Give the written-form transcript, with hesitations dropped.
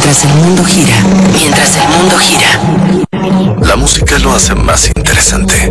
Mientras el mundo gira, mientras el mundo gira. La música lo hace más interesante.